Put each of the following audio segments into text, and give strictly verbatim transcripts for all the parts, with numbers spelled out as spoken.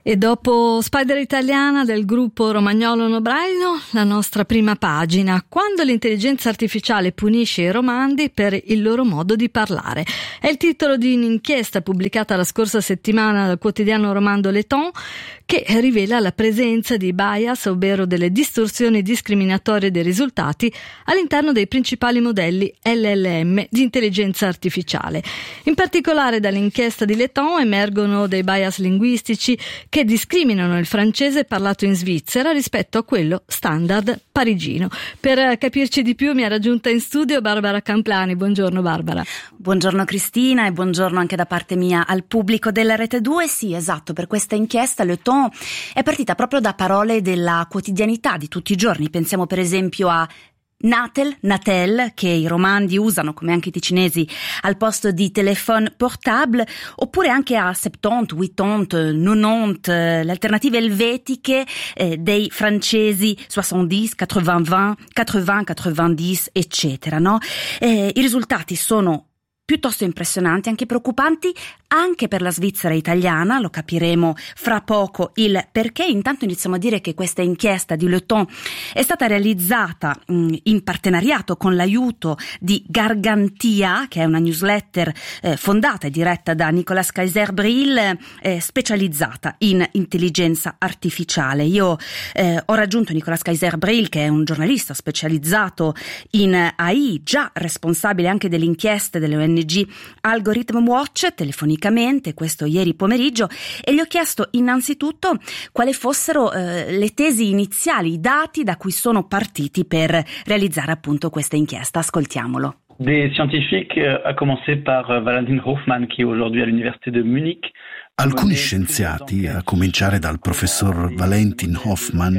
E dopo Spider Italiana del gruppo Romagnolo Nobraino, la nostra prima pagina, quando l'intelligenza artificiale punisce i romandi per il loro modo di parlare. È il titolo di un'inchiesta pubblicata la scorsa settimana dal quotidiano romando Le Temps, che rivela la presenza di bias, ovvero delle distorsioni discriminatorie dei risultati all'interno dei principali modelli L L M di intelligenza artificiale. In particolare dall'inchiesta di Le Temps emergono dei bias linguistici che discriminano il francese parlato in Svizzera rispetto a quello standard parigino. Per capirci di più mi ha raggiunta in studio Barbara Camplani. Buongiorno Barbara. Buongiorno Cristina e buongiorno anche da parte mia al pubblico della Rete due. Sì, esatto, per questa inchiesta Le Temps è partita proprio da parole della quotidianità di tutti i giorni. Pensiamo per esempio a Natel, Natel, che i romandi usano, come anche i ticinesi, al posto di téléphone portable, oppure anche a settanta, ottanta, novanta, le alternative elvetiche eh, dei francesi soixante-dix, quatre-vingts, vingt, quatre-vingts, quatre-vingt-dix, eccetera, no? Eh, i risultati sono piuttosto impressionanti, anche preoccupanti, anche per la Svizzera italiana. Lo capiremo fra poco il perché. Intanto iniziamo a dire che questa inchiesta di Le Temps è stata realizzata mh, in partenariato con l'aiuto di Gargantia, che è una newsletter eh, fondata e diretta da Nicolas Kayser-Bril, eh, specializzata in intelligenza artificiale. Io eh, ho raggiunto Nicolas Kayser-Bril, che è un giornalista specializzato in A I, già responsabile anche delle inchieste delle O N G Algorithm Watch, telefonicamente, questo ieri pomeriggio, e gli ho chiesto innanzitutto quali fossero eh, le tesi iniziali, i dati da cui sono partiti per realizzare appunto questa inchiesta. Ascoltiamolo. Des scientifiques, a commencer par Valentin Hoffmann, qui est aujourd'hui à l'université de Munich. Alcuni scienziati, a cominciare dal professor Valentin Hoffmann,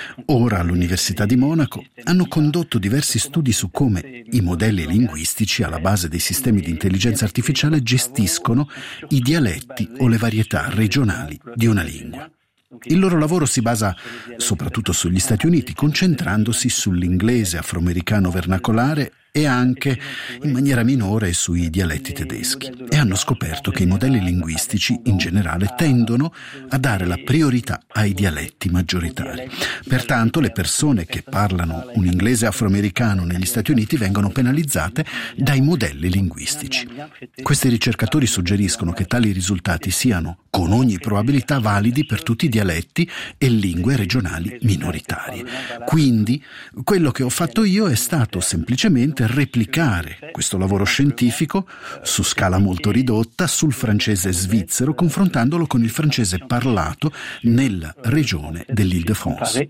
ora all'Università di Monaco, hanno condotto diversi studi su come i modelli linguistici alla base dei sistemi di intelligenza artificiale gestiscono i dialetti o le varietà regionali di una lingua. Il loro lavoro si basa soprattutto sugli Stati Uniti, concentrandosi sull'inglese afroamericano vernacolare e anche in maniera minore sui dialetti tedeschi, e hanno scoperto che i modelli linguistici in generale tendono a dare la priorità ai dialetti maggioritari. Pertanto le persone che parlano un inglese afroamericano negli Stati Uniti vengono penalizzate dai modelli linguistici. Questi ricercatori suggeriscono che tali risultati siano con ogni probabilità validi per tutti i dialetti e lingue regionali minoritarie. Quindi quello che ho fatto io è stato semplicemente replicare questo lavoro scientifico su scala molto ridotta sul francese svizzero, confrontandolo con il francese parlato nella regione dell'Île-de-France.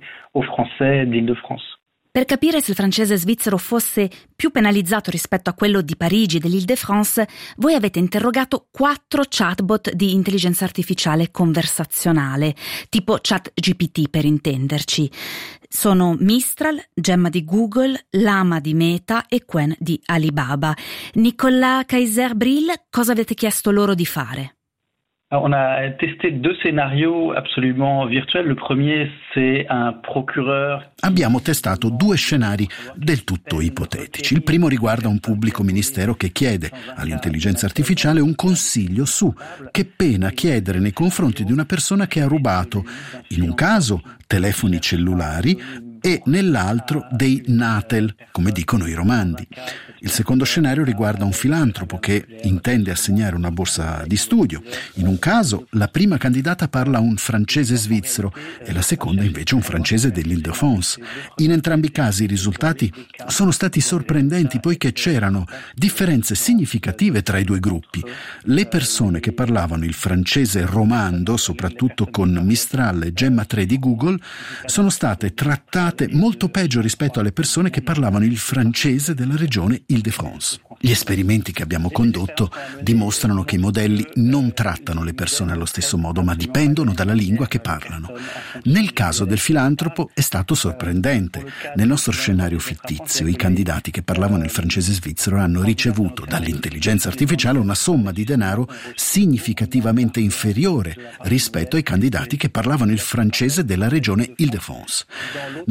Per capire se il francese svizzero fosse più penalizzato rispetto a quello di Parigi, dell'Île-de-France, voi avete interrogato quattro chatbot di intelligenza artificiale conversazionale, tipo ChatGPT per intenderci. Sono Mistral, Gemma di Google, Lama di Meta e Qwen di Alibaba. Nicolas Kayser-Bril, cosa avete chiesto loro di fare? On a testé deux scénarios absolument virtuels. Le premier, c'est un procureur. Abbiamo testato due scenari del tutto ipotetici. Il primo riguarda un pubblico ministero che chiede all'intelligenza artificiale un consiglio su che pena chiedere nei confronti di una persona che ha rubato, in un caso, telefoni cellulari e nell'altro dei Natel, come dicono i romandi. Il secondo scenario riguarda un filantropo che intende assegnare una borsa di studio. In un caso la prima candidata parla un francese svizzero e la seconda invece un francese dell'Île-de-France. In entrambi i casi i risultati sono stati sorprendenti poiché c'erano differenze significative tra i due gruppi. Le persone che parlavano il francese romando, soprattutto con Mistral e Gemma tre di Google, sono state trattate molto peggio rispetto alle persone che parlavano il francese della regione Île-de-France. Gli esperimenti che abbiamo condotto dimostrano che i modelli non trattano le persone allo stesso modo, ma dipendono dalla lingua che parlano. Nel caso del filantropo è stato sorprendente. Nel nostro scenario fittizio, i candidati che parlavano il francese svizzero hanno ricevuto dall'intelligenza artificiale una somma di denaro significativamente inferiore rispetto ai candidati che parlavano il francese della regione Île-de-France. Nel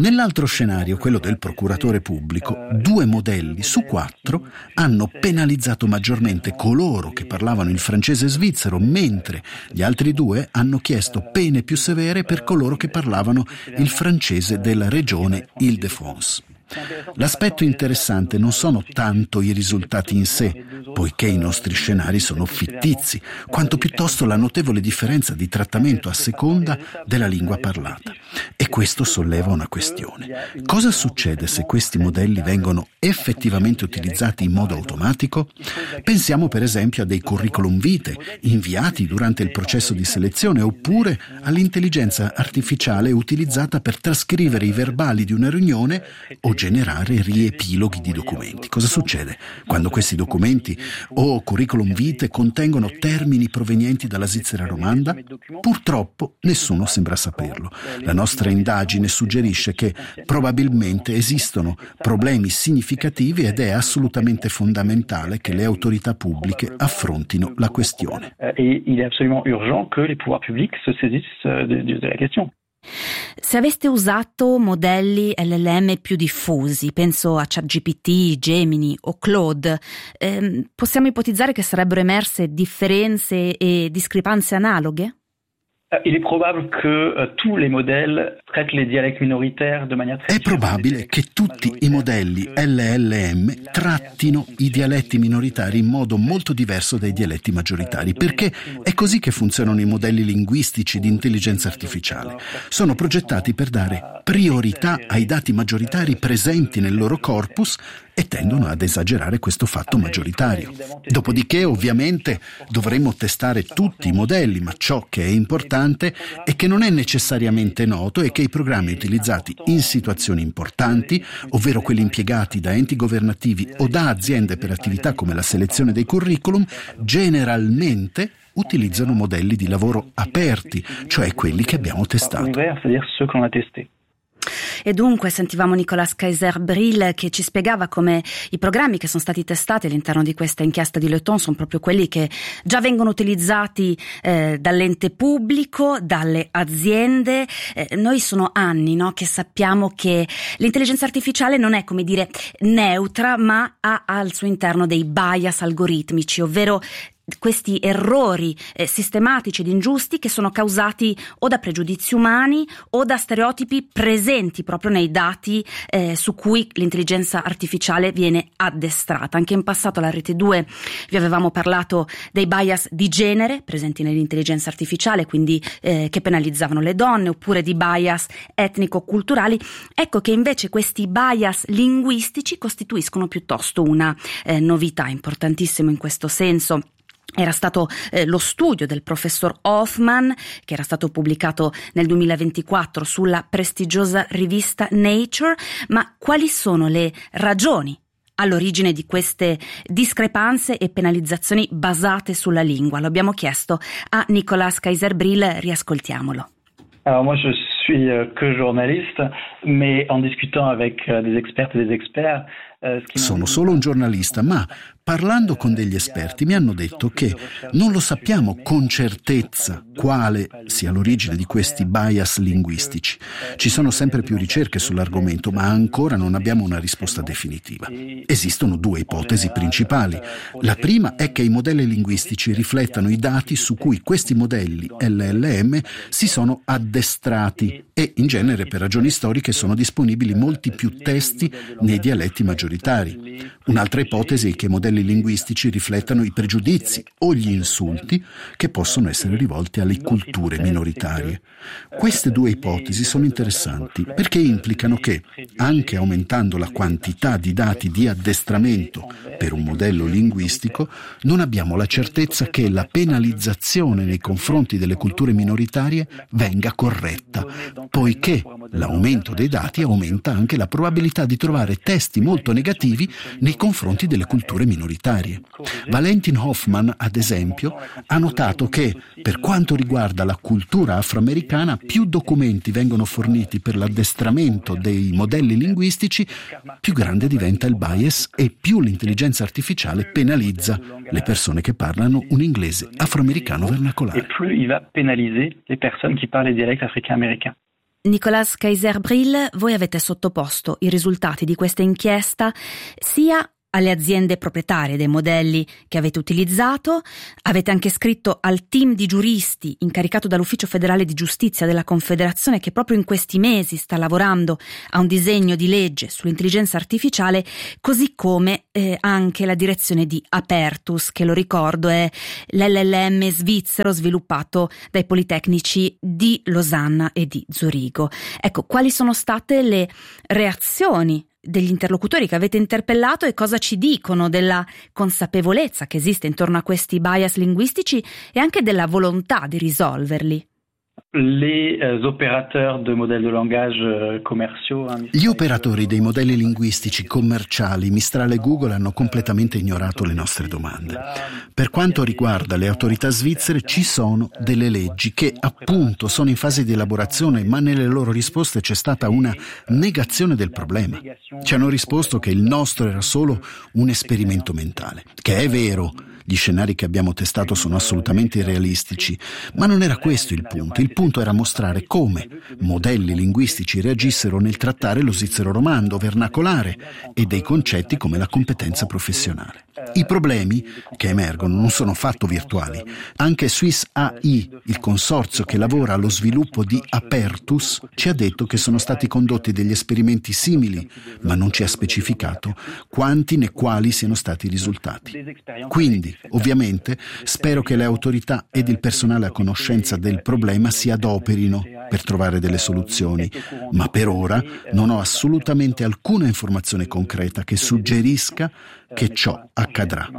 Nell'altro scenario, quello del procuratore pubblico, due modelli su quattro hanno penalizzato maggiormente coloro che parlavano il francese svizzero, mentre gli altri due hanno chiesto pene più severe per coloro che parlavano il francese della regione Île-de-France. L'aspetto interessante non sono tanto i risultati in sé, poiché i nostri scenari sono fittizi, quanto piuttosto la notevole differenza di trattamento a seconda della lingua parlata. E questo solleva una questione. Cosa succede se questi modelli vengono effettivamente utilizzati in modo automatico? Pensiamo per esempio a dei curriculum vitae inviati durante il processo di selezione, oppure all'intelligenza artificiale utilizzata per trascrivere i verbali di una riunione o generare riepiloghi di documenti. Cosa succede quando questi documenti o curriculum vitae contengono termini provenienti dalla Svizzera romanda? Purtroppo nessuno sembra saperlo. La nostra indagine suggerisce che probabilmente esistono problemi significativi ed è assolutamente fondamentale che le autorità pubbliche affrontino la questione. E il è assolutamente urgent che les pouvoirs publics se saisissent della questione. Se aveste usato modelli L L M più diffusi, penso a ChatGPT, Gemini o Claude, ehm, possiamo ipotizzare che sarebbero emerse differenze e discrepanze analoghe? Il è probabile che tous les modèles traitent les dialectes minoritaires de manière très È probabile che tutti i modelli L L M trattino i dialetti minoritari in modo molto diverso dai dialetti maggioritari, perché è così che funzionano i modelli linguistici di intelligenza artificiale. Sono progettati per dare priorità ai dati maggioritari presenti nel loro corpus e tendono ad esagerare questo fatto maggioritario. Dopodiché, ovviamente, dovremmo testare tutti i modelli, ma ciò che è importante è che non è necessariamente noto e che i programmi utilizzati in situazioni importanti, ovvero quelli impiegati da enti governativi o da aziende per attività come la selezione dei curriculum, generalmente utilizzano modelli di lavoro aperti, cioè quelli che abbiamo testato. E dunque sentivamo Nicolas Kayser-Bril che ci spiegava come i programmi che sono stati testati all'interno di questa inchiesta di Le Temps sono proprio quelli che già vengono utilizzati eh, dall'ente pubblico, dalle aziende. Eh, noi sono anni, no, che sappiamo che l'intelligenza artificiale non è, come dire, neutra, ma ha al suo interno dei bias algoritmici, ovvero questi errori eh, sistematici ed ingiusti che sono causati o da pregiudizi umani o da stereotipi presenti proprio nei dati eh, su cui l'intelligenza artificiale viene addestrata. Anche in passato alla Rete due vi avevamo parlato dei bias di genere presenti nell'intelligenza artificiale, quindi eh, che penalizzavano le donne, oppure di bias etnico-culturali. Ecco che invece questi bias linguistici costituiscono piuttosto una eh, novità, importantissimo in questo senso. Era stato eh, lo studio del professor Hoffman, che era stato pubblicato nel duemilaventiquattro sulla prestigiosa rivista Nature, ma quali sono le ragioni all'origine di queste discrepanze e penalizzazioni basate sulla lingua? Lo abbiamo chiesto a Nicolas Kayser-Bril, riascoltiamolo. Alors moi je suis euh, que journaliste, mais en discutant avec euh, des expertes et des experts. Euh, Sono solo un giornalista, ma parlando con degli esperti mi hanno detto che non lo sappiamo con certezza quale sia l'origine di questi bias linguistici. Ci sono sempre più ricerche sull'argomento, ma ancora non abbiamo una risposta definitiva. Esistono due ipotesi principali. La prima è che i modelli linguistici riflettano i dati su cui questi modelli L L M si sono addestrati e in genere per ragioni storiche sono disponibili molti più testi nei dialetti maggioritari. Un'altra ipotesi è che i modelli linguistici riflettano i pregiudizi o gli insulti che possono essere rivolti alle culture minoritarie. Queste due ipotesi sono interessanti perché implicano che, anche aumentando la quantità di dati di addestramento per un modello linguistico, non abbiamo la certezza che la penalizzazione nei confronti delle culture minoritarie venga corretta, poiché l'aumento dei dati aumenta anche la probabilità di trovare testi molto negativi nei confronti delle culture minoritarie. Valentin Hoffman, ad esempio, ha notato che, per quanto riguarda la cultura afroamericana, più documenti vengono forniti per l'addestramento dei modelli linguistici, più grande diventa il bias e più l'intelligenza artificiale penalizza le persone che parlano un inglese afroamericano vernacolare. E più il va penalizzare le persone che parlano il dialetto africain-américain. Nicolas Kayser-Bril, voi avete sottoposto i risultati di questa inchiesta sia alle aziende proprietarie dei modelli che avete utilizzato, avete anche scritto al team di giuristi incaricato dall'Ufficio Federale di Giustizia della Confederazione che proprio in questi mesi sta lavorando a un disegno di legge sull'intelligenza artificiale, così come eh, anche la direzione di Apertus, che lo ricordo è l'L L M svizzero sviluppato dai Politecnici di Losanna e di Zurigo. Ecco, quali sono state le reazioni degli interlocutori che avete interpellato e cosa ci dicono della consapevolezza che esiste intorno a questi bias linguistici e anche della volontà di risolverli? Les opérateurs de modèles de langage commerciaux. Gli operatori dei modelli linguistici commerciali Mistral e Google hanno completamente ignorato le nostre domande. Per quanto riguarda le autorità svizzere, ci sono delle leggi che appunto sono in fase di elaborazione, ma nelle loro risposte c'è stata una negazione del problema. Ci hanno risposto che il nostro era solo un esperimento mentale, che è vero. Gli scenari che abbiamo testato sono assolutamente irrealistici, ma non era questo il punto. Il punto era mostrare come modelli linguistici reagissero nel trattare lo svizzero romando, vernacolare e dei concetti come la competenza professionale. I problemi che emergono non sono affatto virtuali. Anche Swiss A I, il consorzio che lavora allo sviluppo di Apertus, ci ha detto che sono stati condotti degli esperimenti simili, ma non ci ha specificato quanti né quali siano stati i risultati. Quindi, ovviamente, spero che le autorità ed il personale a conoscenza del problema si adoperino per trovare delle soluzioni, ma per ora non ho assolutamente alcuna informazione concreta che suggerisca che ciò accadrà.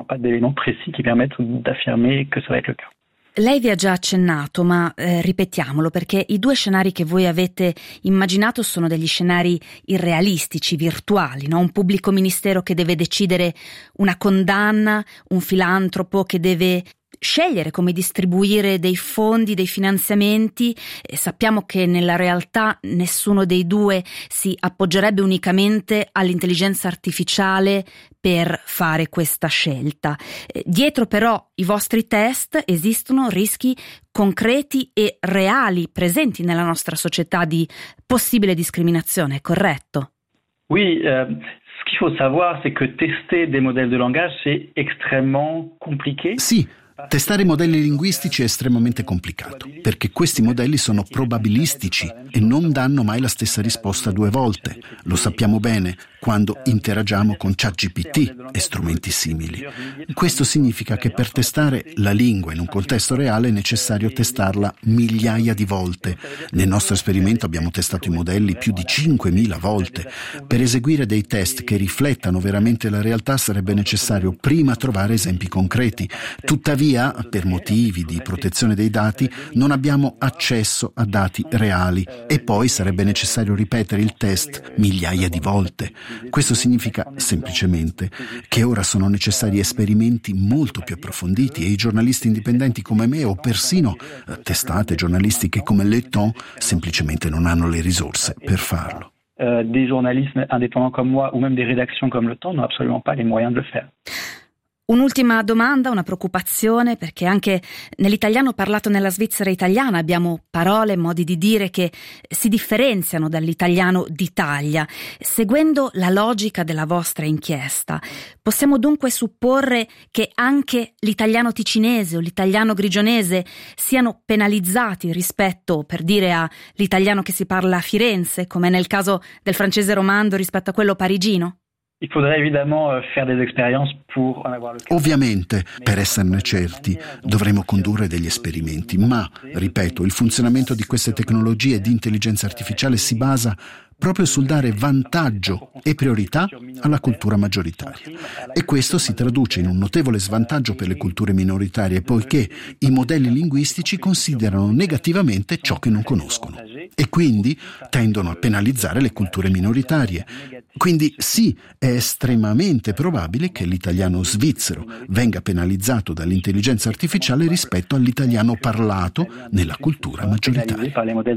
Lei vi ha già accennato, ma eh, ripetiamolo, perché i due scenari che voi avete immaginato sono degli scenari irrealistici, virtuali, no? Un pubblico ministero che deve decidere una condanna, un filantropo che deve scegliere come distribuire dei fondi, dei finanziamenti. E sappiamo che nella realtà nessuno dei due si appoggerebbe unicamente all'intelligenza artificiale per fare questa scelta. Eh, dietro però i vostri test esistono rischi concreti e reali presenti nella nostra società di possibile discriminazione, corretto? Oui, euh... Ce qu'il faut savoir, c'est que tester des modèles de langage, c'est extrêmement compliqué. Sì, testare modelli linguistici è estremamente complicato, perché questi modelli sono probabilistici e non danno mai la stessa risposta due volte. Lo sappiamo bene quando interagiamo con ChatGPT e strumenti simili. Questo significa che per testare la lingua in un contesto reale è necessario testarla migliaia di volte. Nel nostro esperimento abbiamo testato i modelli più di cinquemila volte. Per eseguire dei test che riflettano veramente la realtà sarebbe necessario prima trovare esempi concreti. Tuttavia, per motivi di protezione dei dati, non abbiamo accesso a dati reali e poi sarebbe necessario ripetere il test migliaia di volte. Questo significa semplicemente che ora sono necessari esperimenti molto più approfonditi e i giornalisti indipendenti come me o persino testate giornalistiche come Le Temps semplicemente non hanno le risorse per farlo. Uh, des journalistes indépendants comme moi ou même des rédactions comme Le Temps n'ont absolument pas les moyens de le faire. Un'ultima domanda, una preoccupazione, perché anche nell'italiano parlato nella Svizzera italiana abbiamo parole, modi di dire che si differenziano dall'italiano d'Italia. Seguendo la logica della vostra inchiesta, possiamo dunque supporre che anche l'italiano ticinese o l'italiano grigionese siano penalizzati rispetto, per dire, all'italiano che si parla a Firenze, come nel caso del francese romando rispetto a quello parigino? Il faudrait évidemment faire des expériences pour en avoir le cas. Ovviamente, per esserne certi, dovremo condurre degli esperimenti, ma, ripeto, il funzionamento di queste tecnologie di intelligenza artificiale si basa proprio sul dare vantaggio e priorità alla cultura maggioritaria. E questo si traduce in un notevole svantaggio per le culture minoritarie, poiché i modelli linguistici considerano negativamente ciò che non conoscono e quindi tendono a penalizzare le culture minoritarie. Quindi sì, è estremamente probabile che l'italiano svizzero venga penalizzato dall'intelligenza artificiale rispetto all'italiano parlato nella cultura maggioritaria.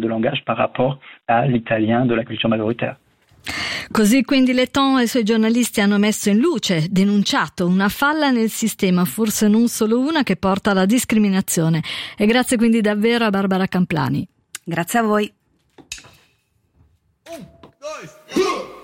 Così quindi Le Temps e i suoi giornalisti hanno messo in luce, denunciato una falla nel sistema, forse non solo una, che porta alla discriminazione. E grazie quindi davvero a Barbara Camplani. Grazie a voi. Un, dois,